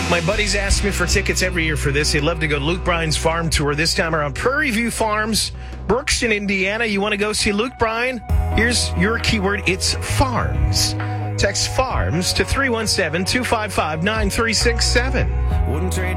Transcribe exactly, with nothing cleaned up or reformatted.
My buddies ask me for tickets every year for this. They'd love to go to Luke Bryan's farm tour, this time around Prairie View Farms, Brookston, Indiana. You want to go see Luke Bryan? Here's your keyword. It's farms. Text farms to three one seven, two five five, nine three six seven. Wouldn't trade